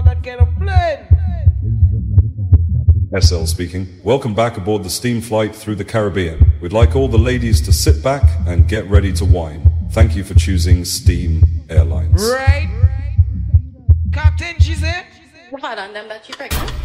that kind of plane. SL speaking. Welcome back aboard the steam flight through the Caribbean. We'd like all the ladies to sit back and get ready to wine. Thank you for choosing Steam Airlines. Right? Captain, she said? Right on them that you pregnant.